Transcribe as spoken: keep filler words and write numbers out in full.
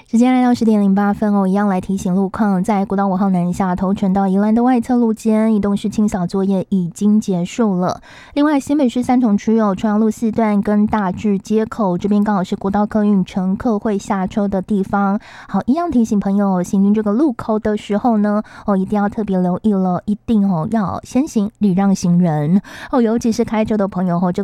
时间来到十点零八分哦，一样来提醒路况，在国道五号南下头城到宜兰的外侧路间，移动式清扫作业已经结束了。另外，新北市三重区有重阳路四段跟大智街口这边刚好是国道客运乘客会下车的地方。好，一样提醒朋友行经这个路口的时候呢，哦，一定要特别留意了，一定哦要先行礼让行人哦，尤其是开车的朋友哦，这个